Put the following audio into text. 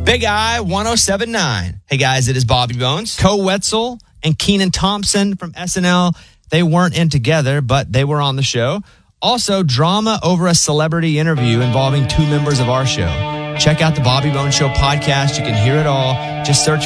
Big Eye 107.9. Hey guys, it is Bobby Bones. Co Wetzel and Keenan Thompson from SNL. They weren't in together, but they were on the show. Also, drama over a celebrity interview involving two members of our show. Check out the Bobby Bones Show podcast. You can hear it all. Just search